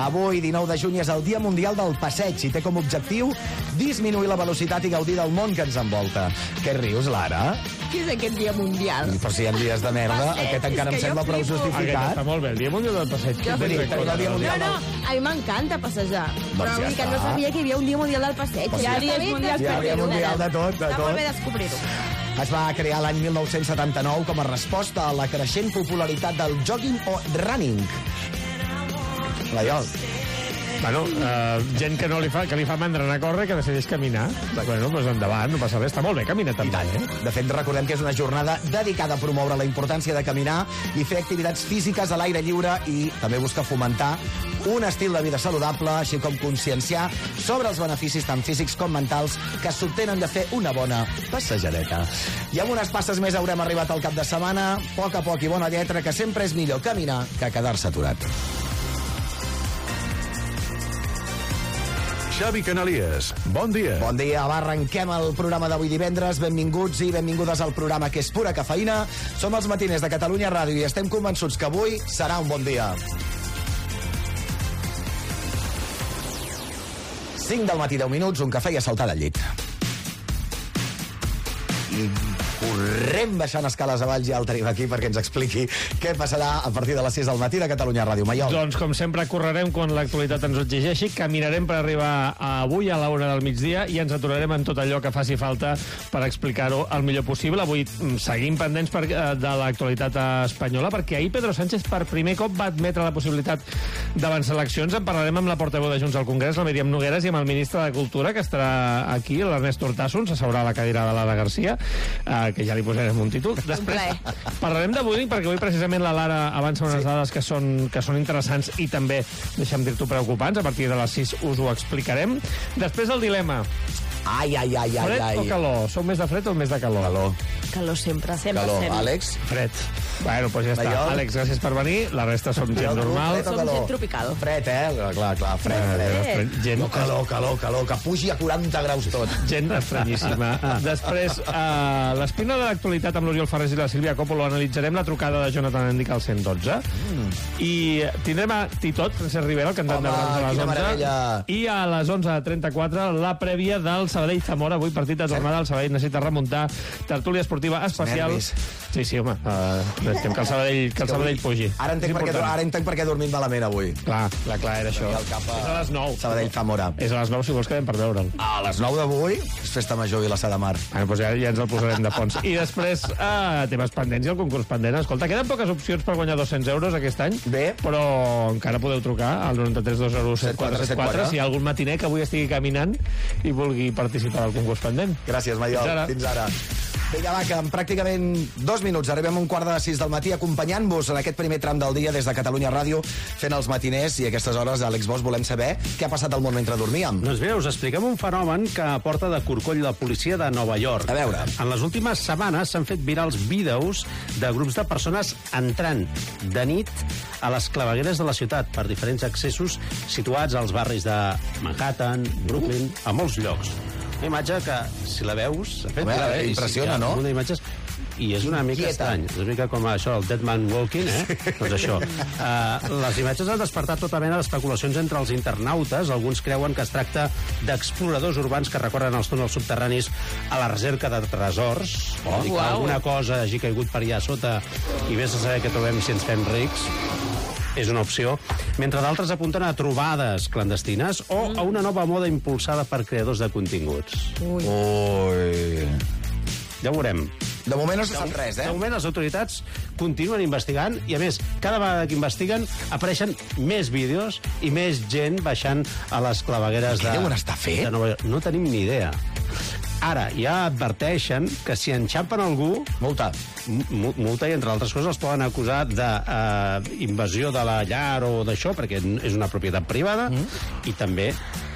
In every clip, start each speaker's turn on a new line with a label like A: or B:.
A: Avui, 19 de juny, és el Dia Mundial del Passeig i té com a objectiu disminuir la velocitat i gaudir del món que ens envolta. Què rius, Lara?
B: Què és aquest Dia Mundial?
A: Però si hi ha dies de merda, aquest encara em sembla prou
C: Aquest
A: justificat.
C: està molt bé, el Dia Mundial del Passeig.
B: Jo
A: Vull dir, tenim el Dia Mundial
B: No, a mi m'encanta passejar. Però
A: ja
B: vull dir que no
A: està.
B: sabia que hi havia un Dia Mundial del Passeig.
A: Pues
B: Ja
A: sí.
B: dies mundials
A: Hi ha
B: per
A: Dia
B: fer-ho.
A: Mundial de tot, de
B: Està
A: tot.
B: molt bé descobrir-ho.
A: Es va crear l'any 1979 com a resposta a la creixent popularitat del jogging o running. Laiol.
C: Bueno, gent que li fa mandra anar a córrer, que decideix caminar. Bueno, doncs endavant, no passa res. Està molt bé caminar també,
A: De fet, recordem que és una jornada dedicada a promoure la importància de caminar i fer activitats físiques a l'aire lliure i també busca fomentar un estil de vida saludable, així com conscienciar sobre els beneficis tant físics com mentals que s'obtenen de fer una bona passejadeta. I amb unes passes més haurem arribat al cap de setmana, a poc i bona lletra, que sempre és millor caminar que quedar-se aturat.
D: Xavi Canalies, bon dia.
A: Bon dia, va, arrenquem el programa d'avui divendres. Benvinguts i benvingudes al programa que és pura cafeïna. Som els matiners de Catalunya Ràdio i estem convençuts que avui serà un bon dia. 5 del matí, 10 minuts, un cafè i a saltar del llit. I correm baixant escales avall, ja el tenim aquí perquè ens expliqui què passarà a partir de les 6 del matí de Catalunya Ràdio. Maiol.
C: Doncs, com sempre, correrem quan l'actualitat ens ho exigeixi, caminarem per arribar avui a l'hora del migdia i ens aturarem en tot allò que faci falta per explicar-ho el millor possible. Avui seguim pendents de l'actualitat espanyola, perquè ahir Pedro Sánchez per primer cop va admetre la possibilitat d'avançar eleccions. En parlarem amb la portaveu de Junts al Congrés, la Míriam Nogueras, i amb el ministre de Cultura, que estarà aquí, l'Ernest Urtasun, s'asseurà a la cadira de l'Ada Garcia, que ja li posarem un títol. Després parlarem de bullying, perquè avui precisament la Lara avança unes dades que són interessants i també, deixa'm dir-t'ho, preocupants. A partir de les 6 us ho explicarem. Després el dilema.
A: Ai.
C: Fred o calor? Sou més de fred o més de calor?
A: Calor.
B: Calor sempre.
A: Calor. Àlex?
C: Fred. Bueno, doncs ja està.
A: Maiol?
C: Àlex, gràcies per venir. La resta som gent normal.
A: Fred o
B: Som
A: calor?
B: gent tropical.
A: Fred, clar, fred.
C: Gent,
A: Calor, que pugi a 40 graus tot.
C: gent estranyíssima. Després, l'espina de l'actualitat amb l'Oriol Ferrés i la Sílvia Coppolo, analitzarem la trucada de Jonathan Endic al 112 i tindrem a Titot, Francesc Rivera, el cantant de Brams, a les
A: quina
C: 11
A: meravella.
C: i a les 11:34 la prèvia del Sabadell-Zamora. Avui partit de tornada, el Sabadell necessita remuntar, tertúlia esportiva especial.
A: Nervis.
C: Sí, home, necessitem que el Sabadell pugi.
A: Ara entenc per què dormim malament avui.
C: Clar, era això.
A: Tenia el cap a-
C: És a les 9.
A: Sabadell-Zamora.
C: És a les 9, si vols, quedem per veure'l.
A: A les 9 d'avui és festa major a Vilassar de Mar.
C: Doncs ja ens el posarem de fons. I després, temes pendents i el concurs pendent. Escolta, queden poques opcions per guanyar 200 euros aquest any,
A: Bé.
C: però encara podeu trucar al 93 201 7474 si hi ha algun matiner que avui estigui caminant i vulgui participar al concurs pendent.
A: Gràcies, Maiol. Fins ara. Vinga, va, que en pràcticament 2 minuts arribem a un quart de 6 del matí acompanyant-vos en aquest primer tram del dia des de Catalunya Ràdio, fent els matiners, i a aquestes hores, Àlex Bosch, volem saber què ha passat al món mentre dormíem.
E: Doncs bé, us expliquem un fenomen que porta de corcoll la policia de Nova York.
A: A veure.
E: En les últimes setmanes s'han fet virals vídeos de grups de persones entrant de nit a les clavegueres de la ciutat per diferents accessos situats als barris de Manhattan, Brooklyn, a molts llocs. Una imatge que, si la veus...
A: Home, impressiona, no?
E: Una imatge i és una mica estrany. És una mica com això, el Dead Man Walking, doncs això. Les imatges han despertat tota mena d'especulacions entre els internautes. Alguns creuen que es tracta d'exploradors urbans que recorren els túnels subterranis a la recerca de tresors. Que alguna cosa hagi caigut per allà sota i vés a saber què trobem si ens fem rics. És una opció, mentre d'altres apunten a trobades clandestines o a una nova moda impulsada per creadors de continguts.
A: Ui.
E: Ja ho veurem.
A: De moment no se sap res,
E: De moment les autoritats continuen investigant i, a més, cada vegada que investiguen apareixen més vídeos i més gent baixant a les clavegueres
A: Què deuen estar fent?
E: de Nova York. No tenim ni idea. Ara, ja adverteixen que si enxampen algú...
A: Multa.
E: Multa, i entre altres coses els poden acusar d'invasió de la llar o d'això, perquè és una propietat privada, i també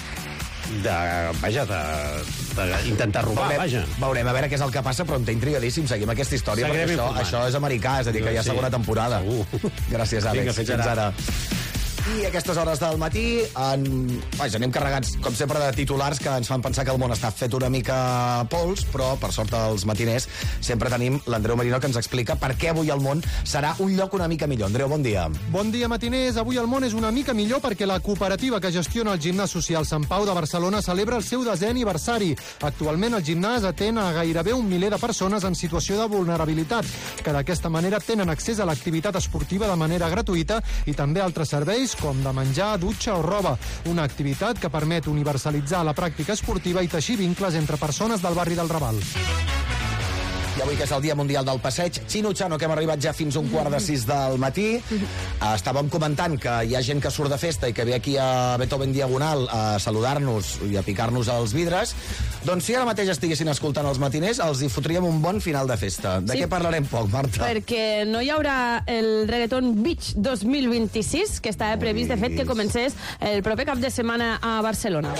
E: d'intentar robar, vaja.
A: Veurem a veure què és el que passa, però em té intrigadíssim. Seguim aquesta història,
E: Seguirem
A: perquè
E: informant.
A: això és americà, és a dir, que hi ha segona temporada. Gràcies, Àlex.
E: Vinga, fins ara.
A: I a aquestes hores del matí anem carregats, com sempre, de titulars que ens fan pensar que el món està fet una mica pols, però, per sort, els matiners sempre tenim l'Andreu Marino, que ens explica per què avui el món serà un lloc una mica millor. Andreu, bon dia.
F: Bon dia, matiners. Avui el món és una mica millor perquè la cooperativa que gestiona el gimnàs social Sant Pau de Barcelona celebra el seu 10è aniversari. Actualment el gimnàs atén a gairebé 1 miler de persones en situació de vulnerabilitat, que d'aquesta manera tenen accés a l'activitat esportiva de manera gratuïta i també altres serveis com de menjar, dutxa o roba. Una activitat que permet universalitzar la pràctica esportiva i teixir vincles entre persones del barri del Raval.
A: I avui, que és el Dia Mundial del Passeig, Xino Chano, que hem arribat ja fins a 5:45 del matí. Estàvem comentant que hi ha gent que surt de festa i que ve aquí a Beethoven Diagonal a saludar-nos i a picar-nos als vidres. Doncs si ara mateix estiguessin escoltant els matiners, els hi fotríem un bon final de festa. De què parlarem poc, Marta?
B: Perquè no hi haurà el Reggaeton Beach 2026, que estava previst, de fet, que comencés el proper cap de setmana a Barcelona.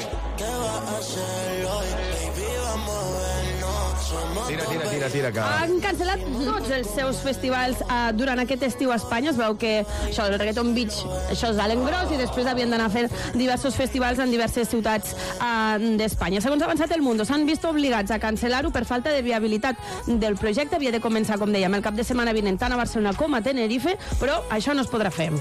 A: Tira, que...
B: Han cancel·lat tots els seus festivals durant aquest estiu a Espanya. Es veu que això, el Reggaeton Beach, això és a l'engròs, i després havien d'anar a fer diversos festivals en diverses ciutats d'Espanya. Segons ha avançat el Mundo, s'han vist obligats a cancel·lar-ho per falta de viabilitat del projecte. Havia de començar, com dèiem, el cap de setmana vinent tant a Barcelona com a Tenerife, però això no es podrà fer.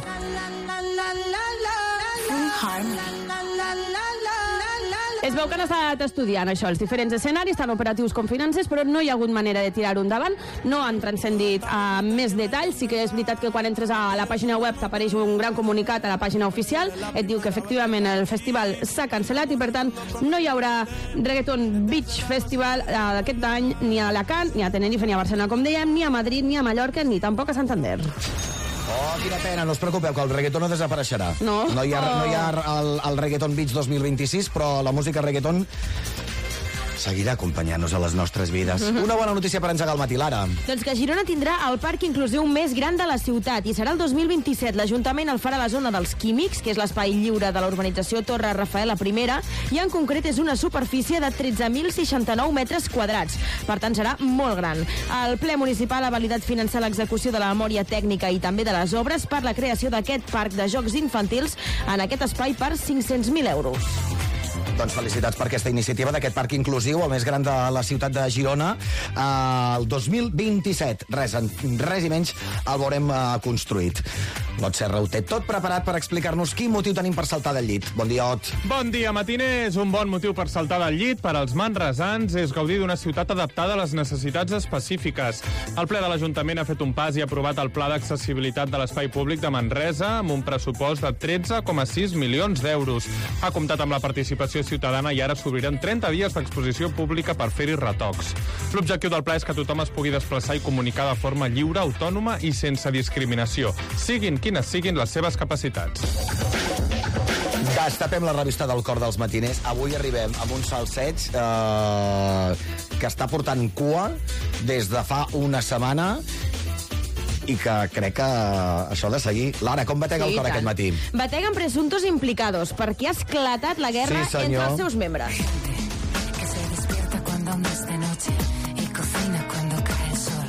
B: Es veu que han estat estudiant això, els diferents escenaris, tant operatius com financers, però no hi ha hagut manera de tirar-ho endavant. No han transcendit més detalls. Sí que és veritat que quan entres a la pàgina web t'apareix un gran comunicat a la pàgina oficial. Et diu que efectivament el festival s'ha cancel·lat i, per tant, no hi haurà Reggaeton Beach Festival aquest any ni a Alacant, ni a Tenerife, ni a Barcelona, com dèiem, ni a Madrid, ni a Mallorca, ni tampoc a Santander.
A: Oh, quina pena, no us preocupeu, que el reggaeton no desapareixerà.
B: No
A: hi ha el Reggaeton Beach 2026, però la música reggaeton seguirà acompanyant-nos a les nostres vides. Una bona notícia per engegar el matí, Lara.
B: Doncs que Girona tindrà el parc inclusiu més gran de la ciutat i serà el 2027. L'Ajuntament el farà a la zona dels Químics, que és l'espai lliure de la urbanització Torre Rafaela I, i en concret és una superfície de 13.069 metres quadrats. Per tant, serà molt gran. El ple municipal ha validat finançar l'execució de la memòria tècnica i també de les obres per la creació d'aquest parc de jocs infantils en aquest espai per 500.000 euros.
A: Doncs felicitats per aquesta iniciativa d'aquest parc inclusiu, el més gran de la ciutat de Girona, el 2027. Res i menys el veurem construït. Ot Serra ho té tot preparat per explicar-nos quin motiu tenim per saltar del llit. Bon dia, Ot.
G: Bon dia, matiners. Un bon motiu per saltar del llit per als manresans és gaudir d'una ciutat adaptada a les necessitats específiques. El ple de l'Ajuntament ha fet un pas i ha aprovat el Pla d'Accessibilitat de l'Espai Públic de Manresa amb un pressupost de 13,6 milions d'euros. Ha comptat amb la participació ciutadana i ara s'obriran 30 dies d'exposició pública per fer-hi retocs. L'objectiu del pla és que tothom es pugui desplaçar i comunicar de forma lliure, autònoma i sense discriminació, siguin quines siguin les seves capacitats.
A: Destapem la revista del Cor dels Matiners. Avui arribem amb un salseig que està portant cua des de fa una setmana i que crec que això de seguir... Lara, com batega el cor aquest matí?
B: Bateguen presuntos implicados, perquè ha esclatat la guerra entre els seus membres.
H: Que se despierta cuando es de noche y cocina cuando cae el sol.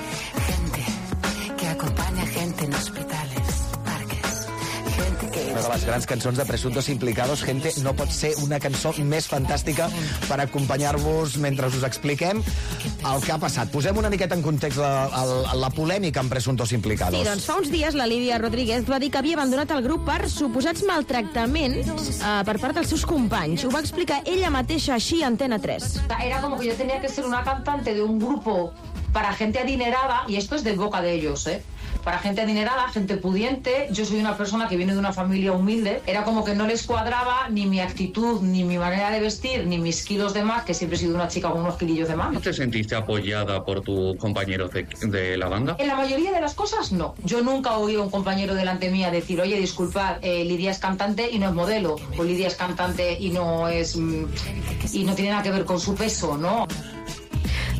H: Gente que acompaña gente en hospitales, parques. Gente que...
A: Una de les grans cançons de Presuntos Implicados. Gente, no pot ser una cançó més fantàstica per acompanyar-vos mentre us expliquem el que ha passat. Posem una miqueta en context la polèmica amb Presuntos Implicados.
B: Sí, doncs fa uns dies la Lídia Rodríguez va dir que havia abandonat el grup per suposats maltractaments per part dels seus companys. Ho va explicar ella mateixa així a Antena 3.
I: Era como que yo tenía que ser una cantante de un grupo para gente adinerada, y esto es de boca de ellos, para gente adinerada, gente pudiente. Yo soy una persona que viene de una familia humilde. Era como que no les cuadraba ni mi actitud, ni mi manera de vestir, ni mis kilos de más, que siempre he sido una chica con unos kilillos de más.
J: ¿No te sentiste apoyada por tus compañeros de la banda?
I: En la mayoría de las cosas, no. Yo nunca he oído a un compañero delante mía decir, oye, disculpad, Lidia es cantante y no es modelo, o Lidia es cantante y no tiene nada que ver con su peso, ¿no?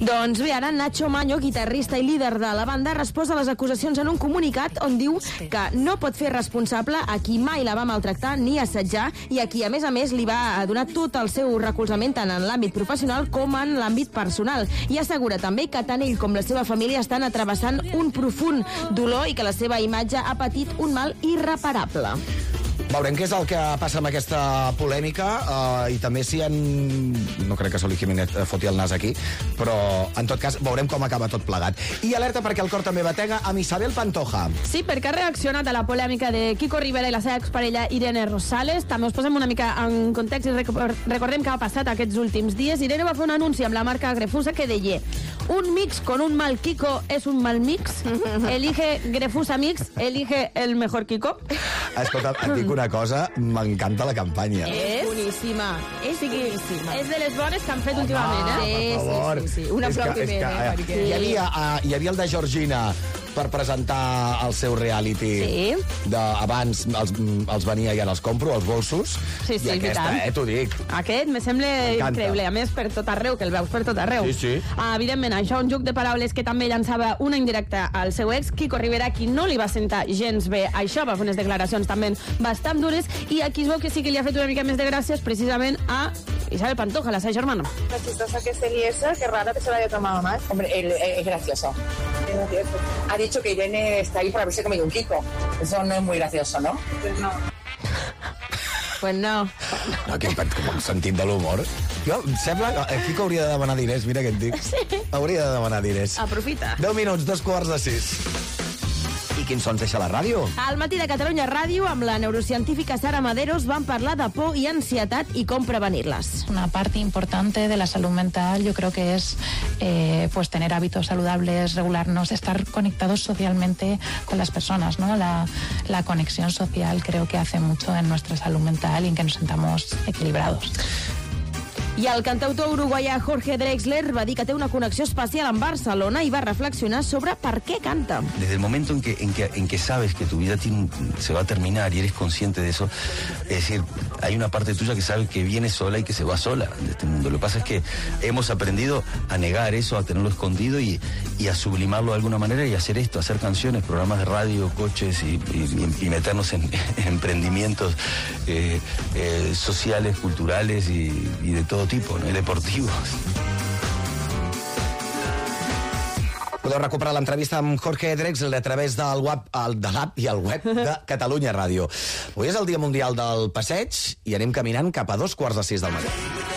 B: Doncs bé, ara Nacho Maño, guitarrista i líder de la banda, ha respost a les acusacions en un comunicat on diu que no pot fer responsable a qui mai la va maltractar ni assetjar i a qui, a més, li va donar tot el seu recolzament tant en l'àmbit professional com en l'àmbit personal. I assegura també que tant ell com la seva família estan travessant un profund dolor i que la seva imatge ha patit un mal irreparable.
A: Veurem què és el que passa amb aquesta polèmica i també si no crec que Soli Jiménez foti el nas aquí, però en tot cas veurem com acaba tot plegat. I alerta perquè el cor també batega amb Isabel Pantoja.
B: Sí, perquè ha reaccionat a la polèmica de Kiko Rivera i la seva exparella Irene Rosales. També us posem una mica en context i recordem què ha passat aquests últims dies. Irene va fer un anunci amb la marca Grefusa que deia: un mix con un mal Kiko es un mal mix. Elige Grefusa Mix, elige el mejor Kiko.
A: Escolta, et dic una cosa, m'encanta la campanya.
B: És boníssima. És boníssima. És de les bones que han fet últimament, eh?
A: Per favor.
B: Sí. Un aplaudiment, perquè...
A: Hi havia el de Georgina per presentar el seu reality.
B: Sí.
A: Abans els venia i ara els compro, els bolsos.
B: Sí,
A: I aquesta, t'ho dic.
B: Aquest me sembla increïble. A més, per tot arreu, que el veus per tot arreu.
A: Sí.
B: Evidentment, això un joc de paraules que també llançava una indirecta al seu ex, Kiko Rivera, qui no li va sentar gens bé. Això va fer unes declaracions també bastant dures, i aquí es veu que sí que li ha fet una mica més de gràcies precisament a Isabel Pantoja, la seva germana.
K: La chistosa que es Eliezer, qué raro que se la haya tomado mal. Hombre, él es gracioso. Es gracioso. Ha dicho que Irene está ahí por haberse comido un Kiko. Eso no es muy gracioso, ¿no? Pues no.
B: Pues no.
A: No, quin sentit de l'humor. Jo, em sembla que Kiko hauria de demanar diners, mira què et dic.
B: Sí.
A: Hauria de demanar diners.
B: Aprofita.
A: 10 minuts, 2:45. I quins sons deixa la ràdio?
B: Al matí de Catalunya Ràdio, amb la neurocientífica Sara Maderos, van parlar de por y ansietat y cómo prevenirlas.
L: Una parte importante de la salud mental yo creo que es pues tener hábitos saludables, regularnos, estar conectados socialmente con las personas, ¿no? La conexión social creo que hace mucho en nuestra salud mental y en que nos sentamos equilibrados.
B: I el cantautor uruguaià Jorge Drexler va dir que té una connexió especial amb Barcelona i va reflexionar sobre per què canta.
M: Desde el momento en que sabes que tu vida se va a terminar y eres consciente de eso, es decir, hay una parte tuya que sabe que viene sola y que se va sola de este mundo. Lo que pasa es que hemos aprendido a negar eso, a tenerlo escondido y a sublimarlo de alguna manera y hacer esto, hacer canciones, programas de radio, coches y meternos en emprendimientos sociales, culturales y de todo tipo, ¿no? Y deportivos.
A: Podeu recuperar l'entrevista amb Jorge Drexler a través de l'app i el web de Catalunya Ràdio. Avui és el Dia Mundial del Passeig i anem caminant cap a 5:45 del matí.